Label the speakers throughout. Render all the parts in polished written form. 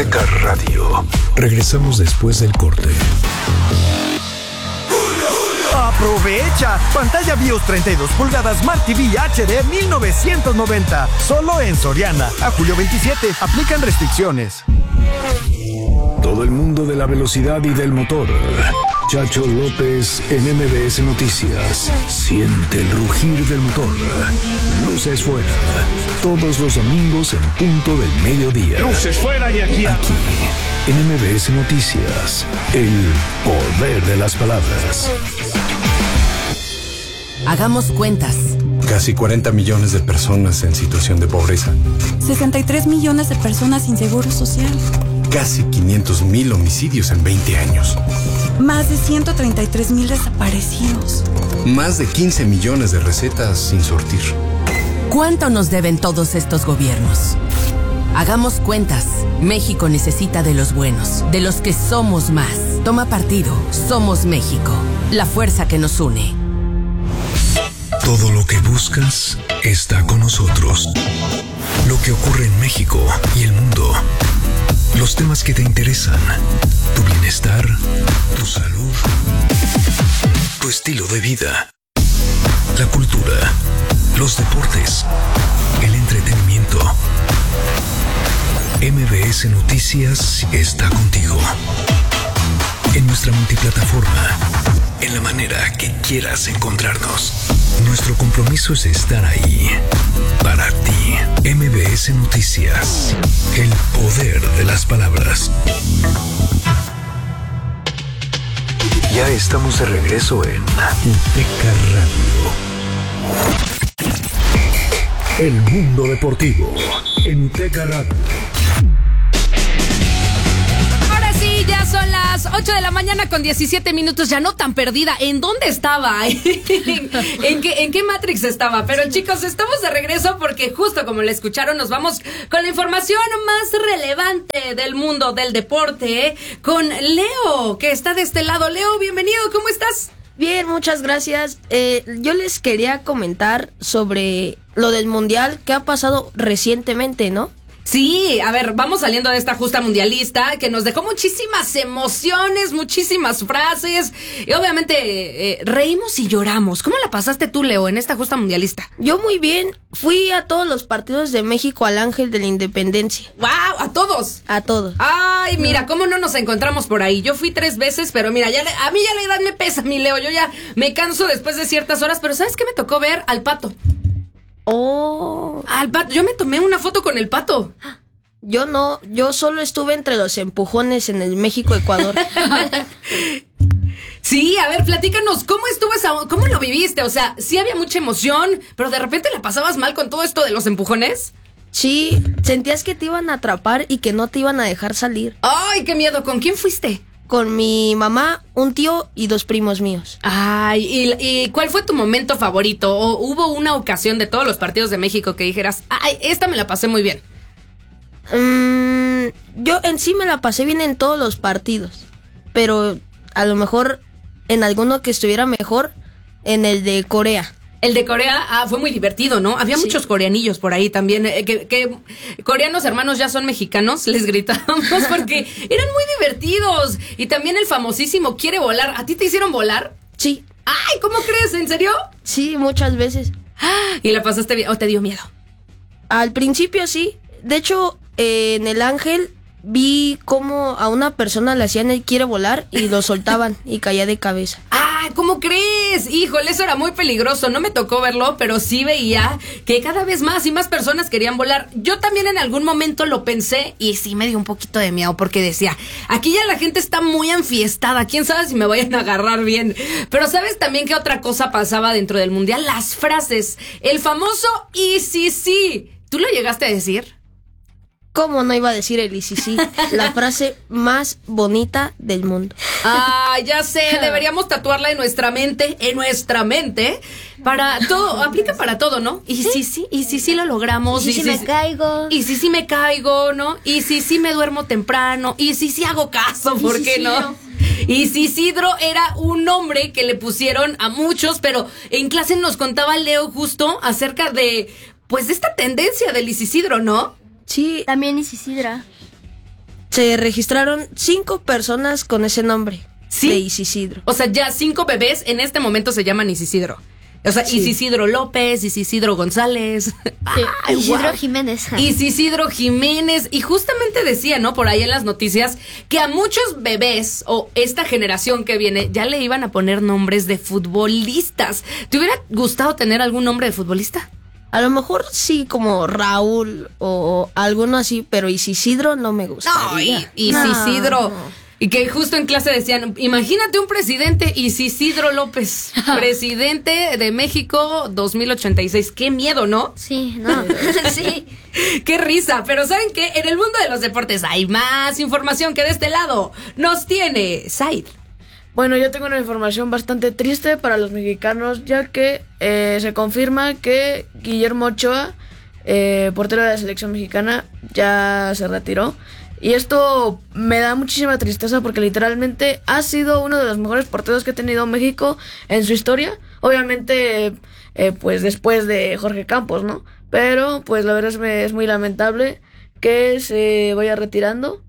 Speaker 1: Azteca Radio. Regresamos después del corte.
Speaker 2: ¡Aprovecha! Pantalla BIOS 32 pulgadas Smart TV HD 1990. Solo en Soriana. A julio 27. Aplican restricciones.
Speaker 1: Todo el mundo de la velocidad y del motor. Chacho López en MBS Noticias. Siente el rugir del motor. Luces fuera. Todos los domingos en punto del mediodía.
Speaker 3: Luces fuera y aquí
Speaker 1: en MBS Noticias. El poder de las palabras.
Speaker 4: Hagamos cuentas.
Speaker 5: Casi 40 millones de personas en situación de pobreza.
Speaker 6: 63 millones de personas sin seguro social.
Speaker 5: Casi 500,000 homicidios en 20 años.
Speaker 6: Más de 133,000 desaparecidos.
Speaker 5: Más de 15 millones de recetas sin surtir.
Speaker 4: ¿Cuánto nos deben todos estos gobiernos? Hagamos cuentas. México necesita de los buenos, de los que somos más. Toma partido. Somos México. La fuerza que nos une.
Speaker 1: Todo lo que buscas está con nosotros. Lo que ocurre en México y el mundo. Los temas que te interesan. Tu bienestar, tu salud, tu estilo de vida. La cultura, los deportes, el entretenimiento. MBS Noticias está contigo. En nuestra multiplataforma. En la manera que quieras encontrarnos. Nuestro compromiso es estar ahí. Para ti. MBS Noticias. El poder de las palabras. Ya estamos de regreso en Azteca Radio. El mundo deportivo en Azteca Radio.
Speaker 7: Ya son las 8 de la mañana con 17 minutos, ya no tan perdida. ¿En dónde estaba? ¿En qué Matrix estaba? Pero chicos, estamos de regreso porque justo como le escucharon, nos vamos con la información más relevante del mundo del deporte, con Leo, que está de este lado. Leo, bienvenido, ¿cómo estás?
Speaker 8: Bien, muchas gracias. Yo les quería comentar sobre lo del mundial que ha pasado recientemente, ¿no?
Speaker 7: Sí, a ver, vamos saliendo de esta justa mundialista que nos dejó muchísimas emociones, muchísimas frases y obviamente reímos y lloramos. ¿Cómo la pasaste tú, Leo, en esta justa mundialista?
Speaker 8: Yo muy bien, fui a todos los partidos de México al Ángel de la Independencia.
Speaker 7: ¡Wow! ¿A todos?
Speaker 8: A todos.
Speaker 7: Ay, mira, cómo no nos encontramos por ahí. Yo fui 3 veces, pero mira, a mí ya la edad me pesa, mi Leo. Yo ya me canso después de ciertas horas, pero ¿sabes qué me tocó ver? Al Pato.
Speaker 8: Oh.
Speaker 7: Al Pato, yo me tomé una foto con el Pato.
Speaker 8: Yo no, yo solo estuve entre los empujones en el México-Ecuador.
Speaker 7: Sí, a ver, platícanos, ¿cómo estuvo cómo lo viviste? O sea, sí había mucha emoción, pero de repente la pasabas mal con todo esto de los empujones.
Speaker 8: Sí, sentías que te iban a atrapar y que no te iban a dejar salir.
Speaker 7: Ay, qué miedo, ¿con quién fuiste?
Speaker 8: Con mi mamá, un tío y 2 primos míos.
Speaker 7: Ay, ¿y cuál fue tu momento favorito? ¿O hubo una ocasión de todos los partidos de México que dijeras, ay, esta me la pasé muy bien?
Speaker 8: Yo en sí me la pasé bien en todos los partidos, pero a lo mejor en alguno que estuviera mejor, en el de Corea.
Speaker 7: El de Corea, fue muy divertido, ¿no? Había muchos coreanillos por ahí también, que coreanos hermanos ya son mexicanos, les gritábamos porque eran muy divertidos. Y también el famosísimo Quiere Volar. ¿A ti te hicieron volar?
Speaker 8: Sí.
Speaker 7: Ay, ¿cómo crees? ¿En serio?
Speaker 8: Sí, muchas veces.
Speaker 7: ¿Y la pasaste bien o te dio miedo?
Speaker 8: Al principio sí. De hecho, en el Ángel vi cómo a una persona le hacían el Quiere Volar y lo soltaban y caía de cabeza.
Speaker 7: ¡Ah! ¿Cómo crees? Híjole, eso era muy peligroso. No me tocó verlo, pero sí veía que cada vez más y más personas querían volar. Yo también en algún momento lo pensé y sí me dio un poquito de miedo porque decía, aquí ya la gente está muy enfiestada. ¿Quién sabe si me vayan a agarrar bien? Pero ¿sabes también qué otra cosa pasaba dentro del mundial? Las frases. El famoso y sí. ¿Tú lo llegaste a decir?
Speaker 8: ¿Cómo no iba a decir el sí? La frase más bonita del mundo.
Speaker 7: Ah, ya sé, deberíamos tatuarla en nuestra mente, para todo, aplica para todo, ¿no? Y sí lo logramos.
Speaker 8: Y si me caigo.
Speaker 7: Y si me caigo, ¿no? Y si me duermo temprano. Y si hago caso, ¿por qué no? Y Isidro era un nombre que le pusieron a muchos, pero en clase nos contaba Leo justo acerca de, pues, de esta tendencia del Isidro, ¿no?
Speaker 8: Sí.
Speaker 9: También Isidra.
Speaker 8: Se registraron 5 personas con ese nombre.
Speaker 7: ¿Sí?
Speaker 8: De Isidro.
Speaker 7: O sea, ya 5 bebés en este momento se llaman Isidro. O sea,
Speaker 8: Sí.
Speaker 7: Isidro López, Isidro González. Ay,
Speaker 3: Isidro
Speaker 7: wow.
Speaker 3: Jiménez.
Speaker 7: Isidro Jiménez. Y justamente decía, ¿no? Por ahí en las noticias, que a muchos bebés o esta generación que viene ya le iban a poner nombres de futbolistas. ¿Te hubiera gustado tener algún nombre de futbolista?
Speaker 8: A lo mejor sí, como Raúl o alguno así, pero Isidro no me gusta.
Speaker 7: No, Isidro. Y que justo en clase decían, imagínate un presidente, Isidro López, presidente de México 2086. Qué miedo, ¿no?
Speaker 3: Sí, no. Sí.
Speaker 7: Qué risa. Pero ¿saben qué? En el mundo de los deportes hay más información que de este lado nos tiene Said.
Speaker 9: Bueno, yo tengo una información bastante triste para los mexicanos, ya que se confirma que Guillermo Ochoa, portero de la selección mexicana, ya se retiró. Y esto me da muchísima tristeza porque literalmente ha sido uno de los mejores porteros que ha tenido México en su historia. Obviamente, pues después de Jorge Campos, ¿no? Pero pues la verdad es muy lamentable que se vaya retirando.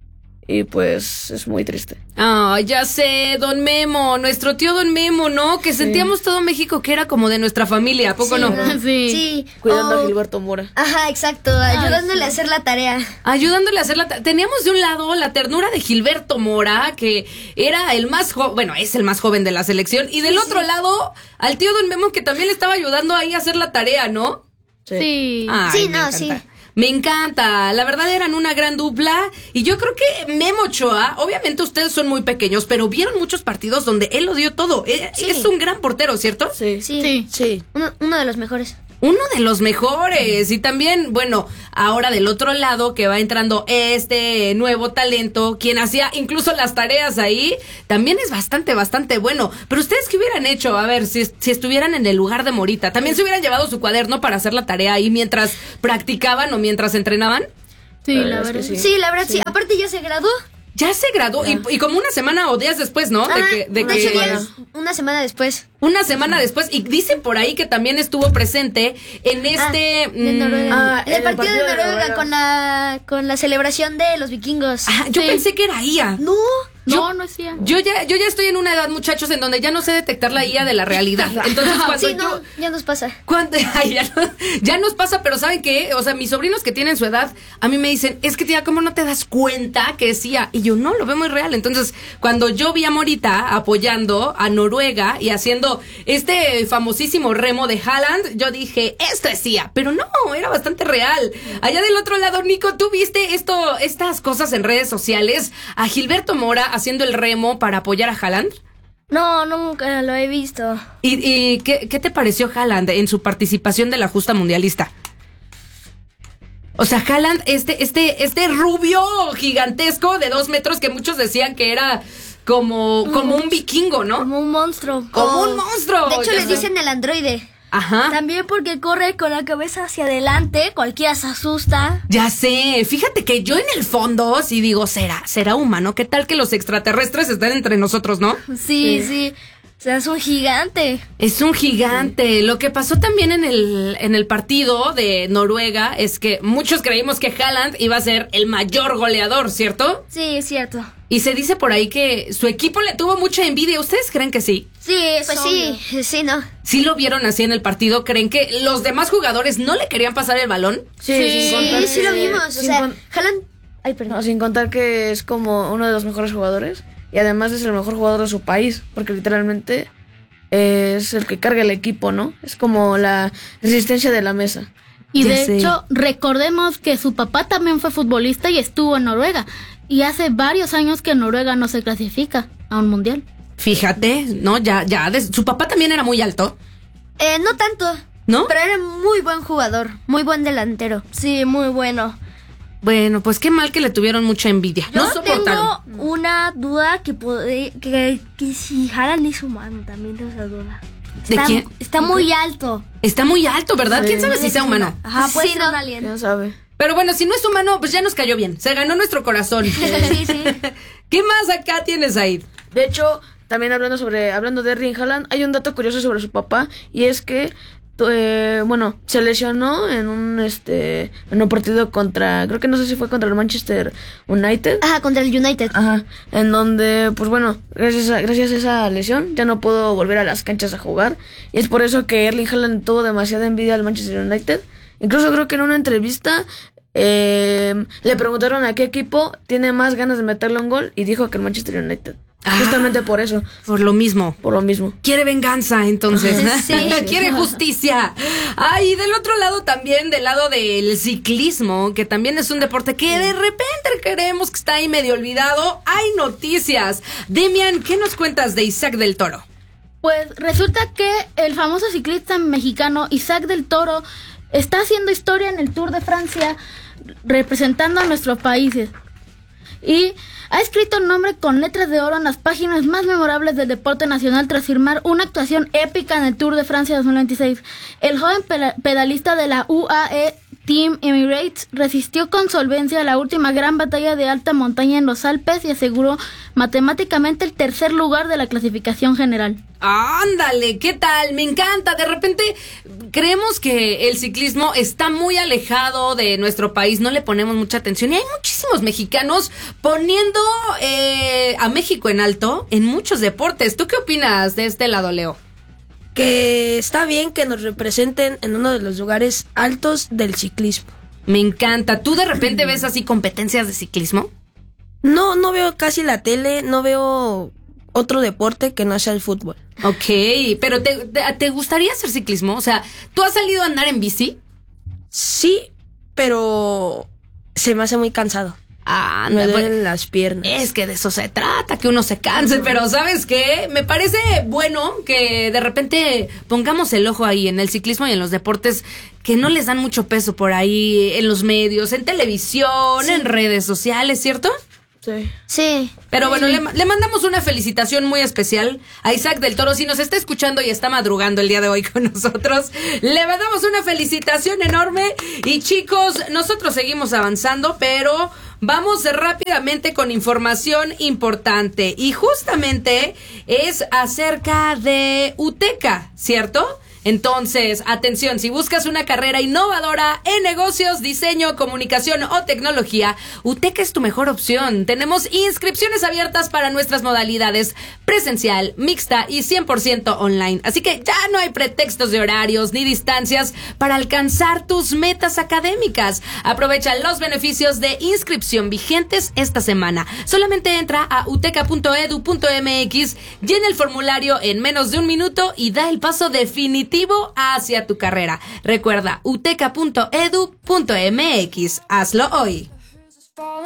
Speaker 9: Y pues es muy triste.
Speaker 7: Ah, ya sé, don Memo, nuestro tío don Memo, ¿no? Que sentíamos todo México que era como de nuestra familia, ¿a poco
Speaker 3: Sí,
Speaker 7: no?
Speaker 3: ¿no? Sí.
Speaker 9: Cuidando a Gilberto Mora.
Speaker 3: Ajá, exacto, ayudándole a hacer la tarea.
Speaker 7: Ayudándole a hacer teníamos de un lado la ternura de Gilberto Mora, que era el más joven, bueno, es el más joven de la selección, y del otro lado al tío don Memo, que también le estaba ayudando ahí a hacer la tarea, ¿no?
Speaker 9: Sí.
Speaker 7: Ay,
Speaker 3: Sí,
Speaker 7: me
Speaker 3: no,
Speaker 7: encanta.
Speaker 3: sí.
Speaker 7: Me encanta, la verdad eran una gran dupla y yo creo que Memo Ochoa, obviamente ustedes son muy pequeños, pero vieron muchos partidos donde él lo dio todo.
Speaker 3: Sí.
Speaker 7: Es un gran portero, ¿cierto?
Speaker 9: Sí.
Speaker 3: Sí. Uno de los mejores.
Speaker 7: Uno de los mejores. Y también, bueno, ahora del otro lado que va entrando este nuevo talento, quien hacía incluso las tareas ahí, también es bastante bueno. Pero ustedes, ¿qué hubieran hecho? A ver, si estuvieran en el lugar de Morita, ¿también se hubieran llevado su cuaderno para hacer la tarea ahí mientras practicaban o mientras entrenaban?
Speaker 9: Sí, la verdad es que
Speaker 3: Sí, la verdad sí. Aparte ya se graduó.
Speaker 7: Ya se graduó y como una semana o días después, ¿no?
Speaker 3: De hecho, una semana después.
Speaker 7: Una semana después, y dicen por ahí que también estuvo presente en
Speaker 3: De Noruega. En el partido de Noruega con la celebración de los vikingos.
Speaker 7: Yo pensé que era IA.
Speaker 3: No.
Speaker 6: No es cierto.
Speaker 7: Yo ya estoy en una edad, muchachos, en donde ya no sé detectar la IA de la realidad. Entonces, cuando
Speaker 3: Sí, no, ya nos pasa.
Speaker 7: Ay, ya nos pasa, pero ¿saben qué? O sea, mis sobrinos que tienen su edad, a mí me dicen, es que tía, ¿cómo no te das cuenta que es IA? Y yo, no, lo veo muy real. Entonces, cuando yo vi a Morita apoyando a Noruega y haciendo este famosísimo remo de Haaland, yo dije, esto es IA. Pero no, era bastante real. Allá del otro lado, Nico, ¿tú viste estas cosas en redes sociales? A Gilberto Mora haciendo el remo para apoyar a Haaland.
Speaker 3: No, nunca lo he visto.
Speaker 7: ¿Y qué te pareció Haaland en su participación de la justa mundialista? O sea, Haaland, este rubio gigantesco de 2 metros que muchos decían que era como un vikingo, ¿no?
Speaker 3: Como un monstruo.
Speaker 7: Como un monstruo.
Speaker 3: De hecho,
Speaker 7: ya
Speaker 3: le
Speaker 7: sé.
Speaker 3: dicen el androide.
Speaker 7: Ajá.
Speaker 3: También porque corre con la cabeza hacia adelante, cualquiera se asusta.
Speaker 7: Ya sé, fíjate que yo en el fondo sí digo, será humano, ¿qué tal que los extraterrestres están entre nosotros, no?
Speaker 3: Sí. O sea, es un gigante.
Speaker 7: Es un gigante. Lo que pasó también en el partido de Noruega es que muchos creímos que Haaland iba a ser el mayor goleador, ¿cierto?
Speaker 3: Sí, es cierto.
Speaker 7: Y se dice por ahí que su equipo le tuvo mucha envidia. ¿Ustedes creen que sí?
Speaker 3: Sí, pues sí, ¿no?
Speaker 7: ¿Sí lo vieron así en el partido? ¿Creen que los demás jugadores no le querían pasar el balón?
Speaker 9: Sí,
Speaker 3: Sí, lo vimos. O sea, Haaland... Ay, perdón.
Speaker 9: No, sin contar que es como uno de los mejores jugadores. Y además es el mejor jugador de su país. Porque literalmente es el que carga el equipo, ¿no? Es como la resistencia de la mesa.
Speaker 6: Y
Speaker 7: Ya
Speaker 6: de
Speaker 7: sé.
Speaker 6: hecho, recordemos que su papá también fue futbolista y estuvo en Noruega. Y hace varios años que Noruega no se clasifica a un mundial.
Speaker 7: Fíjate, ¿no? Su papá también era muy alto,
Speaker 3: No tanto.
Speaker 7: ¿no?
Speaker 3: Pero era muy buen jugador. Muy buen delantero. Sí, muy bueno.
Speaker 7: Bueno, pues qué mal que le tuvieron mucha envidia. No
Speaker 3: Yo
Speaker 7: soportaron.
Speaker 3: tengo una duda que si Haaland es humano, también tengo esa duda.
Speaker 7: ¿De quién?
Speaker 3: Está muy alto.
Speaker 7: Está muy alto, ¿verdad? ¿Quién sabe si sea humano?
Speaker 3: Ajá, puede ser un alien.
Speaker 9: ¿Quién sabe?
Speaker 7: Pero bueno, si no es humano, pues ya nos cayó bien. Se ganó nuestro corazón.
Speaker 3: Sí.
Speaker 7: ¿Qué más acá tienes ahí?
Speaker 9: De hecho, también hablando de Erling Haaland, hay un dato curioso sobre su papá. Y es que se lesionó en un partido contra, creo que no sé si fue contra el Manchester United.
Speaker 3: Ajá, contra el United.
Speaker 9: Ajá, en donde, pues bueno, gracias a esa lesión ya no pudo volver a las canchas a jugar. Y es por eso que Erling Haaland tuvo demasiada envidia al Manchester United. Incluso creo que en una entrevista le preguntaron a qué equipo tiene más ganas de meterle un gol y dijo que el Manchester United. Justamente por eso.
Speaker 7: Por lo mismo. Quiere venganza, entonces.
Speaker 3: Sí.
Speaker 7: Quiere justicia. Y del otro lado también, del lado del ciclismo, que también es un deporte que de repente creemos que está ahí medio olvidado. Hay noticias. Demian, ¿qué nos cuentas de Isaac del Toro?
Speaker 6: Pues resulta que el famoso ciclista mexicano Isaac del Toro está haciendo historia en el Tour de Francia, representando a nuestros países. Y ha escrito el nombre con letras de oro en las páginas más memorables del deporte nacional tras firmar una actuación épica en el Tour de Francia 2026. El joven pedalista de la UAE Team Emirates resistió con solvencia la última gran batalla de alta montaña en los Alpes y aseguró matemáticamente el tercer lugar de la clasificación general.
Speaker 7: ¡Ándale! ¿Qué tal? Me encanta. De repente creemos que el ciclismo está muy alejado de nuestro país, no le ponemos mucha atención y hay muchísimos mexicanos poniendo a México en alto en muchos deportes. ¿Tú qué opinas de este lado, Leo?
Speaker 8: Que está bien que nos representen en uno de los lugares altos del ciclismo.
Speaker 7: Me encanta. ¿Tú de repente ves así competencias de ciclismo?
Speaker 8: No veo casi la tele, no veo otro deporte que no sea el fútbol.
Speaker 7: Ok, pero ¿te gustaría hacer ciclismo? O sea, ¿tú has salido a andar en bici?
Speaker 8: Sí, pero se me hace muy cansado. Me duelen las piernas.
Speaker 7: Es que de eso se trata, que uno se canse, pero ¿sabes qué? Me parece bueno que de repente pongamos el ojo ahí en el ciclismo y en los deportes que no les dan mucho peso por ahí en los medios, en televisión, en redes sociales, ¿cierto?
Speaker 3: Sí.
Speaker 7: Pero bueno, le mandamos una felicitación muy especial a Isaac del Toro. Si nos está escuchando y está madrugando el día de hoy con nosotros, le mandamos una felicitación enorme. Y chicos, nosotros seguimos avanzando, pero vamos rápidamente con información importante. Y justamente es acerca de UTECA, ¿cierto? Entonces, atención, si buscas una carrera innovadora en negocios, diseño, comunicación o tecnología, UTECA es tu mejor opción. Tenemos inscripciones abiertas para nuestras modalidades presencial, mixta y 100% online. Así que ya no hay pretextos de horarios ni distancias para alcanzar tus metas académicas. Aprovecha los beneficios de inscripción vigentes esta semana. Solamente entra a uteca.edu.mx, llena el formulario en menos de un minuto y da el paso definitivo hacia tu carrera. Recuerda, uteca.edu.mx. Hazlo hoy.